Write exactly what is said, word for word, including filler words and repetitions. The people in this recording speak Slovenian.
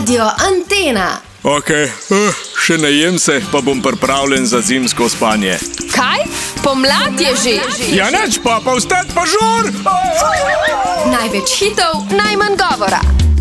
Radio Antena. Ok, uh, še najem se, pa bom pripravljen za zimsko spanje. Kaj? Pomlad je že. Ja, neč pa, pa vstat pa žur! Največ hitov, najmanj govora.